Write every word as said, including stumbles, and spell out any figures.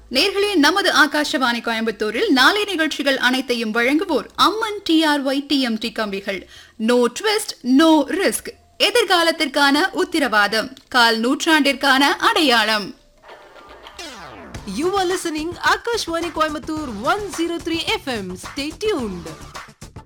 நேர்களே, நமது ஆகாஷவாணி கோயம்புத்தூரில் நாளை நிகழ்ச்சிகள் அனைத்தையும் வழங்குவோர் அம்மன் டிஆர்ஒய் டிஎம்டி கம்பிகள். நோ ட்விஸ்ட் நோ ரிஸ்க், எதிர்காலத்திற்கான உத்தரவாதம், கால் நூற்றாண்டிற்கான அடையாளம். You are listening Akashwani Coimbatore one oh three F M. Stay tuned.